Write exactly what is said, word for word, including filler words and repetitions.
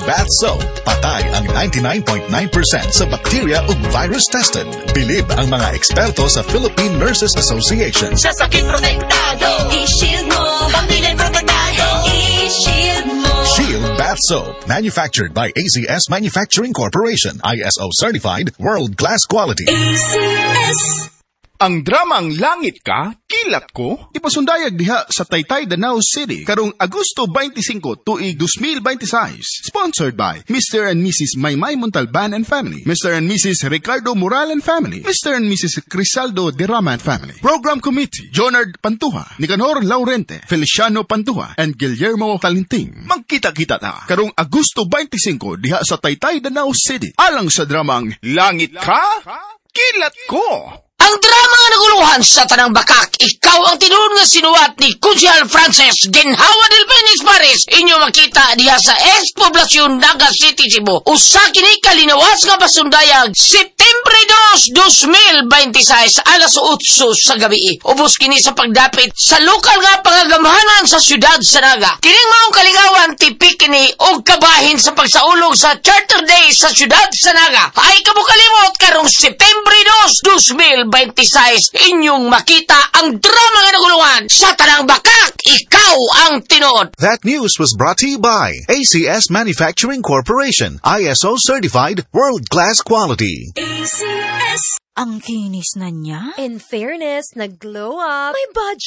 Bath Soap. Patay ang ninety-nine point nine percent sa bacteria ug virus tested. Bilib ang mga eksperto sa Philippine Nurses Association. Sa sakit protektado, i-shield mo. Pamilya protektado, i-shield mo. Shield Bath Soap. Manufactured by A C S Manufacturing Corporation. I S O certified, world-class quality. A C S. Ang dramang Langit Ka, Kilat Ko, ipasundayag diha sa Taytay, Danau City karong Agosto twenty-five tuig twenty twenty-six. Sponsored by Mister and Missus Maymay Montalban and Family, Mister and Missus Ricardo Moral and Family, Mister and Missus Crisaldo Derrama and Family. Program Committee, Jonard Pantuha, Nicanor Laurente, Feliciano Pantuha, and Guillermo Talinting. Magkita-kita na karong Agosto twenty-five diha sa Taytay, Danau City. Alang sa dramang Langit Ka, Kilat Ko. Ang drama nga naguluhan sa Tanang Bakak, ikaw ang tinuod nga sinuwat ni Kunsyal Frances Ginhawa del Benis Paris. Inyo makita diha sa ex-poblasyon Naga City, Cebu. Usa kini kalinawas nga pasundayag Septembre dos, twenty twenty-six alas eight sa gabi. Ubos kini sa pagdapit sa lokal nga pangagamhanan sa siyudad sa Naga. Kining maong kaligawan tipik kini og kabahin sa pagsaulog sa Charter Day sa siyudad sa Naga. Ay kabukalimot karong Septembre dos, twenty twenty-six inyong makita ang drama nga naguluhan sa Tanang Bakak, ikaw ang tinuod. That news was brought to you by A C S Manufacturing Corporation. I S O certified, world-class quality. A C S. Ang kinis na niya. In fairness, nag-glow up. May budget